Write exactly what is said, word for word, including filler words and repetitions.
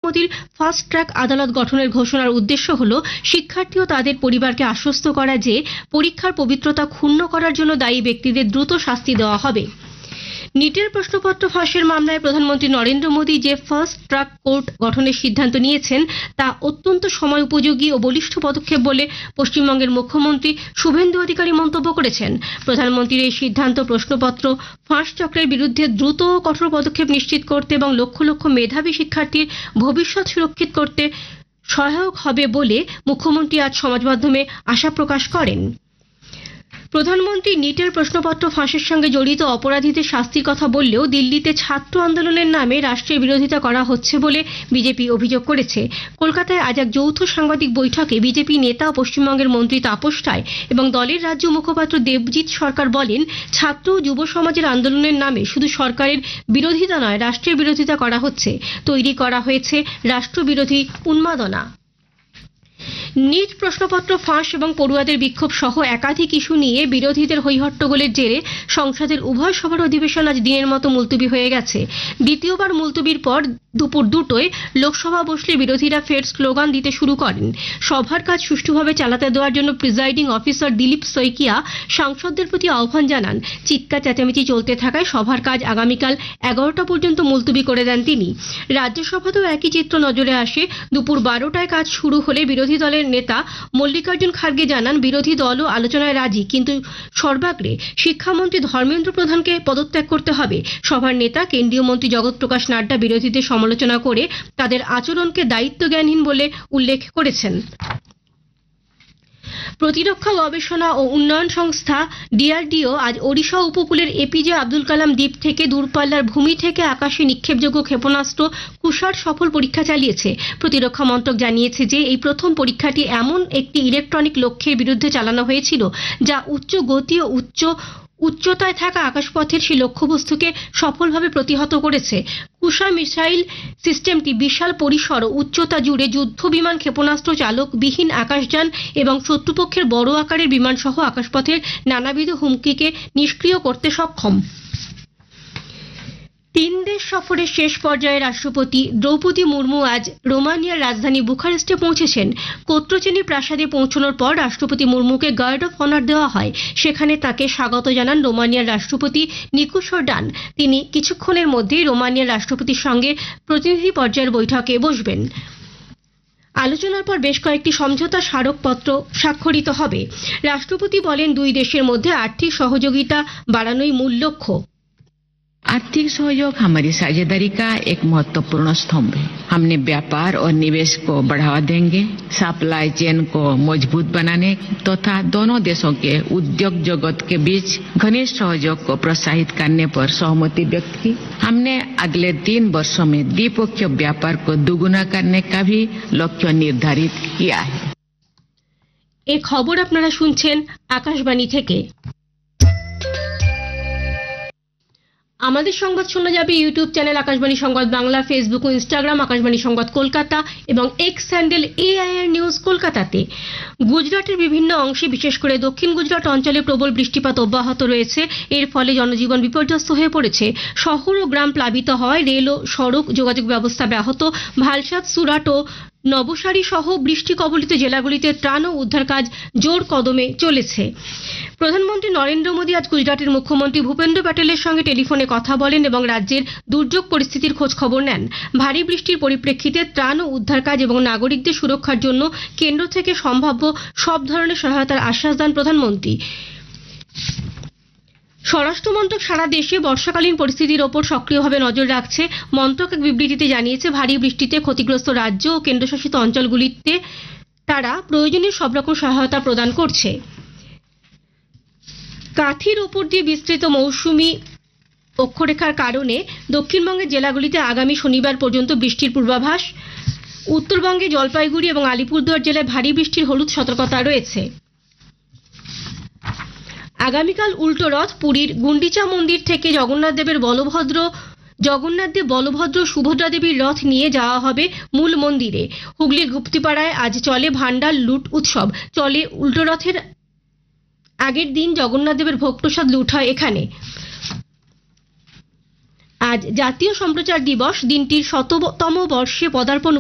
মোদীর fast track আদালত গঠনের ঘোষণার উদ্দেশ্য হল শিক্ষার্থী ও তাদের পরিবারকে আশ্বস্ত করা যে পরীক্ষার পবিত্রতা ক্ষুণ্ণ করার জন্য দায়ী ব্যক্তিদের দ্রুত শাস্তি দেওয়া হবে। নিটের প্রশ্নপত্র ফাঁসের মামলায় প্রধানমন্ত্রী নরেন্দ্র মোদী যে ফাস্ট ট্র্যাক কোর্ট গঠনের সিদ্ধান্ত নিয়েছেন তা অত্যন্ত সময় উপযোগী ও বলিষ্ঠ পদক্ষেপ বলে পশ্চিমবঙ্গের মুখ্যমন্ত্রী শুভেন্দু অধিকারী মন্তব্য করেছেন। প্রধানমন্ত্রীর এই সিদ্ধান্ত প্রশ্নপত্র ফাঁস চক্রের বিরুদ্ধে দ্রুত ও কঠোর পদক্ষেপ নিশ্চিত করতে এবং লক্ষ লক্ষ মেধাবী শিক্ষার্থীর ভবিষ্যৎ সুরক্ষিত করতে সহায়ক হবে বলে মুখ্যমন্ত্রী আজ সমাজ মাধ্যমে আশা প্রকাশ করেন। প্রধানমন্ত্রী নিটের প্রশ্নপত্র ফাঁসের সঙ্গে জড়িত অপরাধীদের শাস্তির কথা বললেও দিল্লিতে ছাত্র আন্দোলনের নামে রাষ্ট্রের বিরোধিতা করা হচ্ছে বলে বিজেপি অভিযোগ করেছে। কলকাতায় আজ এক যৌথ সাংবাদিক বৈঠকে বিজেপি নেতা ও পশ্চিমবঙ্গের মন্ত্রী তাপস রায় এবং দলের রাজ্য মুখপাত্র দেবজিৎ সরকার বলেন, ছাত্র ও যুব সমাজের আন্দোলনের নামে শুধু সরকারের বিরোধিতা নয়, রাষ্ট্রের বিরোধিতা করা হচ্ছে, তৈরি করা হয়েছে রাষ্ট্রবিরোধী উন্মাদনা। নিট প্রশ্নপত্র ফাঁস এবং পড়ুয়াদের বিক্ষোভ সহ একাধিক ইস্যু নিয়ে বিরোধীদের হৈহট্টগোলের জেরে সংসদের উভয় সভার অধিবেশন আজ দিনের মতো মুলতবি হয়ে গেছে। দ্বিতীয়বার মুলতবির পর দুপুর দুটোয় লোকসভা বসলে বিরোধীরা ফের স্লোগান দিতে শুরু করেন। সভার কাজ সুষ্ঠুভাবে চালাতে দেওয়ার জন্য প্রিজাইডিং অফিসার দিলীপ শইকিয়া সাংসদদের প্রতি আহ্বান জানান। চিৎকার চেঁচামেচি চলতে থাকায় সভার কাজ আগামীকাল এগারোটা পর্যন্ত মুলতবি করে দেন তিনি। রাজ্যসভাতেও একই চিত্র নজরে আসে। দুপুর বারোটায় কাজ শুরু হলে বিরোধী দলের নেতা মল্লিকার্জুন খার্গে জানান, বিরোধী দলও আলোচনায় রাজি, কিন্তু সর্বাগ্রে শিক্ষামন্ত্রী ধর্মেন্দ্র প্রধানকে পদত্যাগ করতে হবে। সভার নেতা কেন্দ্রীয় মন্ত্রী জগৎ প্রকাশ নাড্ডা বিরোধীদের সমালোচনা করে তাদের আচরণকে দায়িত্বজ্ঞানহীন বলে উল্লেখ করেছেন। প্রতিরক্ষা গবেষণা ও উন্নয়ন সংস্থা ডিআরডিও আজ ওড়িশা উপকূলের এপিজে আব্দুল কালাম দ্বীপ থেকে দূরপাল্লার ভূমি থেকে আকাশে নিক্ষেপযোগ্য ক্ষেপণাস্ত্র কুষার সফল পরীক্ষা চালিয়েছে। প্রতিরক্ষা মন্ত্রক জানিয়েছে যে এই প্রথম পরীক্ষাটি এমন একটি ইলেকট্রনিক লক্ষ্যের বিরুদ্ধে চালানো হয়েছিল যা উচ্চ গতি ও উচ্চ উচ্চতায় থাকা আকাশপথের সেই লক্ষ্যবস্তুকে সফলভাবে প্রতিহত করেছে। কুষা মিসাইল সিস্টেমটি বিশাল পরিসর ও উচ্চতা জুড়ে যুদ্ধ বিমান, ক্ষেপণাস্ত্র চালক বিহীন আকাশযান এবং শত্রুপক্ষের বড় আকারের বিমান সহ আকাশপথের নানাবিধ হুমকিকে নিষ্ক্রিয় করতে সক্ষম। তিন দেশ সফরের শেষ পর্যায়ে রাষ্ট্রপতি দ্রৌপদী মুর্মু আজ রোমানিয়ার রাজধানী বুখারেস্টে পৌঁছেছেন। কোত্রোচেনি প্রাসাদে পৌঁছানোর পর রাষ্ট্রপতি মুর্মুকে গার্ড অফ অনার দেওয়া হয়। সেখানে তাকে স্বাগত জানান রোমানিয়ার রাষ্ট্রপতি নিকুশর ডান। তিনি কিছুক্ষণের মধ্যেই রোমানিয়ার রাষ্ট্রপতির সঙ্গে প্রতিনিধি পর্যায়ের বৈঠকে বসবেন। আলোচনার পর বেশ কয়েকটি সমঝোতা স্মারকপত্র স্বাক্ষরিত হবে। রাষ্ট্রপতি বলেন, দুই দেশের মধ্যে আর্থিক সহযোগিতা বাড়ানোই মূল লক্ষ্য। आर्थिक सहयोग हमारी साझेदारी का एक महत्वपूर्ण स्तंभ है। हमने व्यापार और निवेश को बढ़ावा देंगे, सप्लाई चेन को मजबूत बनाने तथा तो दोनों देशों के उद्योग जगत के बीच घनिष्ठ सहयोग को प्रोत्साहित करने पर सहमति व्यक्त की। हमने अगले तीन वर्षों में द्विपक्षीय व्यापार को दुगुना करने का भी लक्ष्य निर्धारित किया है। एक खबर আপনারা শুনছেন আকাশবাণী থেকে। আমাদের সংবাদ শোনা যাবে ইউটিউব চ্যানেল আকাশবাণী সংবাদ বাংলা, ফেসবুক ও ইনস্টাগ্রাম আকাশবাণী সংবাদ কলকাতা এবং এক্স হ্যান্ডেল এআইআর নিউজ কলকাতাতে। গুজরাটের বিভিন্ন অংশে বিশেষ করে দক্ষিণ গুজরাট অঞ্চলে প্রবল বৃষ্টিপাত অব্যাহত রয়েছে। এর ফলে জনজীবন বিপর্যস্ত হয়ে পড়েছে। শহর ও গ্রাম প্লাবিত হওয়ায় রেল ও সড়ক যোগাযোগ ব্যবস্থা ব্যাহত। ভালসাদ, সুরাট ও নবসারী সহ বৃষ্টি কবলিত জেলাগুলিতে ত্রাণ ও উদ্ধার কাজ জোর কদমে চলেছে। প্রধানমন্ত্রী নরেন্দ্র মোদী আজ গুজরাটের মুখ্যমন্ত্রী ভূপেন্দ্র প্যাটেলের সঙ্গে টেলিফোনে কথা বলেন এবং রাজ্যের দুর্যোগ পরিস্থিতির খোঁজ খবর নেন। ভারী বৃষ্টির পরিপ্রেক্ষিতে ত্রাণ ও উদ্ধার কাজ এবং নাগরিকদের সুরক্ষার জন্য কেন্দ্র থেকে সম্ভাব্য সব ধরনের সহায়তার আশ্বাস দেন প্রধানমন্ত্রী। স্বরাষ্ট্র মন্ত্রক সারা দেশে বর্ষাকালীন পরিস্থিতির ওপর সক্রিয়ভাবে নজর রাখছে। মন্ত্রক এক বিবৃতিতে জানিয়েছে, ভারী বৃষ্টিতে ক্ষতিগ্রস্ত রাজ্য ও কেন্দ্রশাসিত অঞ্চলগুলিতে তারা প্রয়োজনীয় সব রকম সহায়তা প্রদান করছে। কাঁথির ওপর দিয়ে বিস্তৃত মৌসুমি অক্ষরেখার কারণে দক্ষিণবঙ্গের জেলাগুলিতে আগামী শনিবার পর্যন্ত বৃষ্টির পূর্বাভাস। উত্তরবঙ্গে জলপাইগুড়ি এবং আলিপুরদুয়ার জেলায় ভারী বৃষ্টির হলুদ সতর্কতা রয়েছে। আগামীকাল উল্টো রথ। পুরীর গুন্ডিচা মন্দির থেকে জগন্নাথ দেবের বলভদ্র জগন্নাথ দেব বলভদ্র সুভদ্রা দেবীর রথ নিয়ে যাওয়া হবে মূল মন্দিরে। হুগলির গুপ্তিপাড়ায় আজ চলে ভান্ডার লুট উৎসব। চলে উল্টো রথের আগের দিন জগন্নাথ দেবের ভোগ প্রসাদ লুট হয় এখানে। আজ জাতীয় সম্প্রচার দিবস। দিনটির শততম বর্ষে পদার্পণ